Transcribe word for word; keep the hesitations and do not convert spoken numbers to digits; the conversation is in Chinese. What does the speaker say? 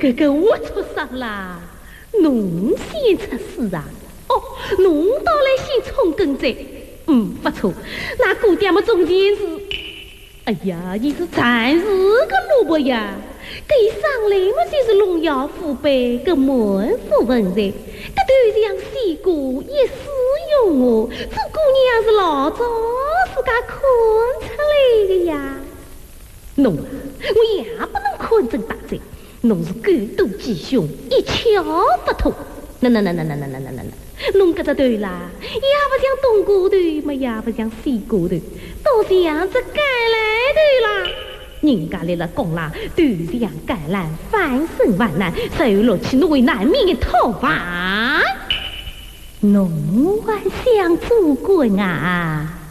这个我出生啦，侬先出世啊！哦，侬倒来先冲更在，嗯，不错，那姑爹么中间是，哎呀，你是暂时个萝卜呀！这一上来么就是荣耀父辈个门府文人，这头上西姑也是用我，这姑娘是老早自家看出来的呀。侬啊，我也不能看真大罪，侬是官渡吉凶，一窍不通。那那那那那那那那那那，侬搿只头啦，也不像东瓜头，么也不像西瓜头，倒像只橄榄头啦。人家来了讲啦，头像橄榄，翻身万难，手落去侬为难免的讨伐。侬还想做官啊？